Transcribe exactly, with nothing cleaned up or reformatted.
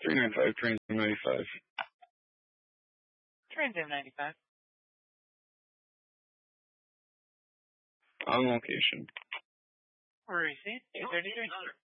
three nine five, Trans Am ninety-five. Trans Am ninety-five. On location. Receipt two thirty-three.